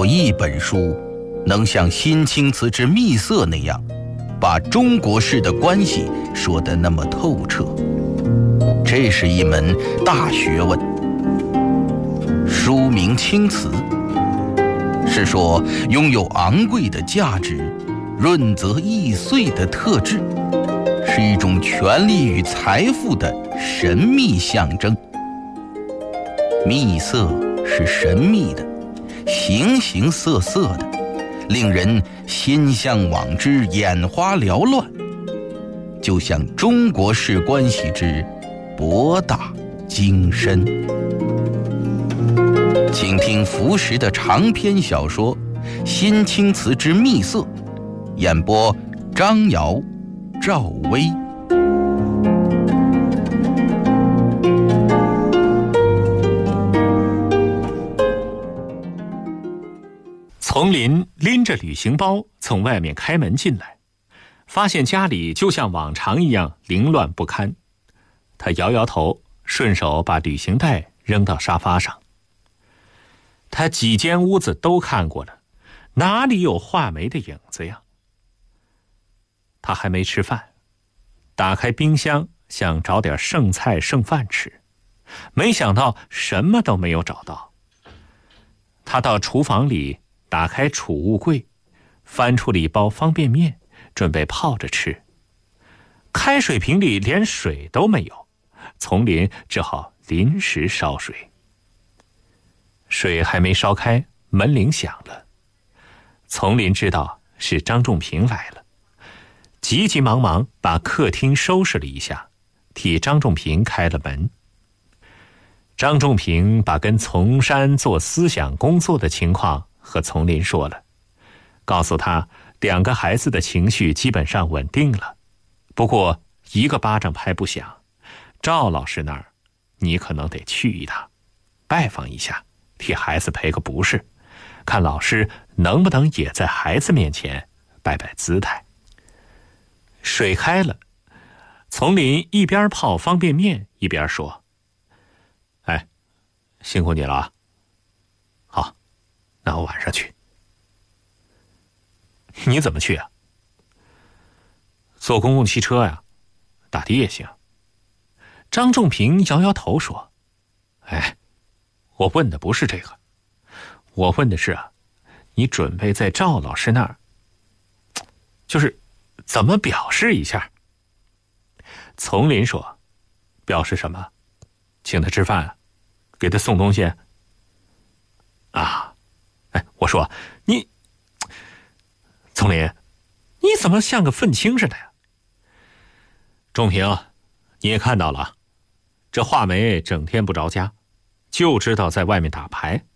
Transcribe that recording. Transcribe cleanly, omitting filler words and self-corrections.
有一本书能像《新青瓷之秘色》那样，把中国式的关系说得那么透彻。这是一门大学问。书名《青瓷》，是说拥有昂贵的价值、润泽易碎的特质，是一种权力与财富的神秘象征。秘色是神秘的，形形色色的，令人心向往之，眼花缭乱，就像中国式关系之博大精深。请听浮石的长篇小说《新青瓷之秘色》，演播张瑶、赵薇。 丛林拎着旅行包从外面开门进来，发现家里就像往常一样凌乱不堪。他摇摇头，顺手把旅行袋扔到沙发上。他几间屋子都看过了，哪里有画眉的影子呀？他还没吃饭，打开冰箱想找点剩菜剩饭吃，没想到什么都没有找到。他到厨房里打开储物柜，翻出了一包方便面，准备泡着吃。开水瓶里连水都没有，丛林只好临时烧水。水还没烧开，门铃响了。丛林知道是张仲平来了，急急忙忙把客厅收拾了一下，替张仲平开了门。张仲平把跟丛山做思想工作的情况和丛林说了，告诉他2个孩子的情绪基本上稳定了，不过1个巴掌拍不响，赵老师那儿你可能得去一趟，拜访一下，替孩子赔个不是，看老师能不能也在孩子面前摆摆姿态。水开了，丛林一边泡方便面一边说：“哎，辛苦你了啊。好，那我晚上去。”你怎么去啊？坐公共汽车呀，打的也行。张仲平摇摇头说：“哎，我问的不是这个，我问的是啊，你准备在赵老师那儿，就是怎么表示一下？”丛林说：“表示什么？请他吃饭，给他送东西啊？哎，我说你，丛林，你怎么像个愤青似的呀？仲平，你也看到了，这画眉整天不着家，就知道在外面打牌，